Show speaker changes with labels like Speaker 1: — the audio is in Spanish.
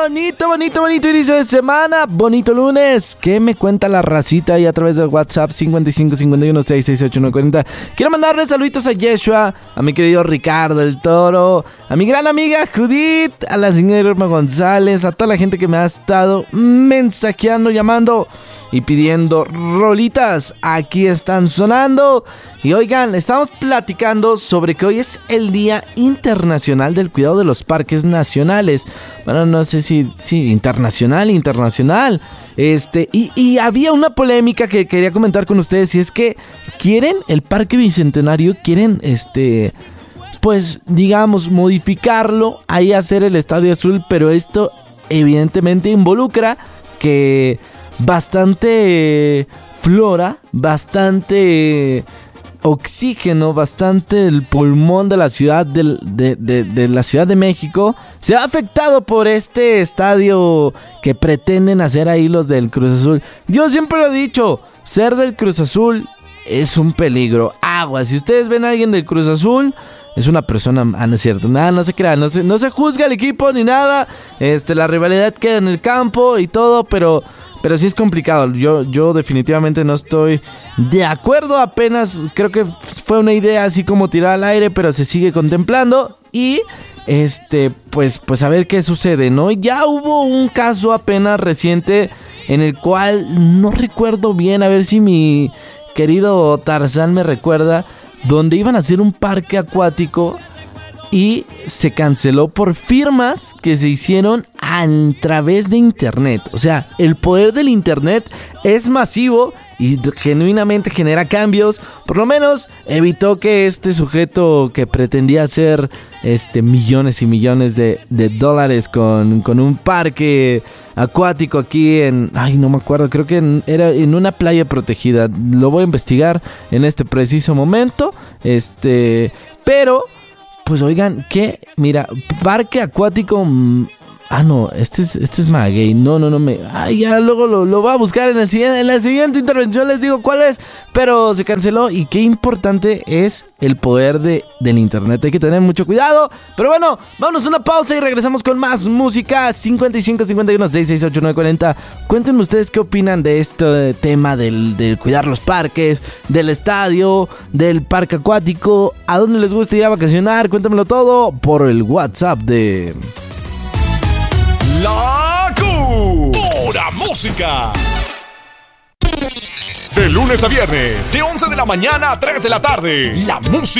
Speaker 1: bonito inicio de semana, bonito lunes. ¿Qué me cuenta la racita ahí a través del WhatsApp 55 51 668 940? Quiero mandarle saluditos a Yeshua, a mi querido Ricardo el Toro, a mi gran amiga Judith, a la señora Irma González, a toda la gente que me ha estado mensajeando, llamando y pidiendo rolitas. Aquí están sonando. Y oigan, estamos platicando sobre que hoy es el Día Internacional del Cuidado de los Parques Nacionales. Bueno, no sé si internacional. Y había una polémica que quería comentar con ustedes. Y es que quieren el Parque Bicentenario, quieren pues digamos modificarlo, ahí hacer el Estadio Azul, pero esto evidentemente involucra que bastante flora, bastante oxígeno, bastante el pulmón de la ciudad de la Ciudad de México se ha afectado por este estadio que pretenden hacer ahí los del Cruz Azul. Yo siempre lo he dicho, ser del Cruz Azul es un peligro. Agua, si ustedes ven a alguien del Cruz Azul, es una persona, no es cierto, nada, no se crean, no se juzga el equipo ni nada, la rivalidad queda en el campo y todo, pero sí es complicado. Yo definitivamente no estoy de acuerdo, apenas creo que fue una idea así como tirada al aire, pero se sigue contemplando y pues a ver qué sucede, ¿no? Ya hubo un caso apenas reciente en el cual no recuerdo bien, a ver si mi querido Tarzán me recuerda, donde iban a hacer un parque acuático y se canceló por firmas que se hicieron a través de internet. O sea, el poder del internet es masivo y genuinamente genera cambios. Por lo menos evitó que este sujeto que pretendía hacer millones y millones de dólares con un parque acuático aquí no me acuerdo, creo que era en una playa protegida. Lo voy a investigar en este preciso momento. Pero pues oigan, ¿qué? Mira, parque acuático. No, este es Maguey. No. Ya luego lo voy a buscar en la siguiente intervención. Les digo cuál es. Pero se canceló. Y qué importante es el poder del internet. Hay que tener mucho cuidado. Pero bueno, vámonos a una pausa y regresamos con más música. 55 51 668 940. Cuéntenme ustedes qué opinan de este tema del cuidar los parques, del estadio, del parque acuático. ¿A dónde les gusta ir a vacacionar? Cuéntamelo todo por el WhatsApp de
Speaker 2: La Pura Música. De lunes a viernes, de 11 de la mañana a 3 de la tarde. La música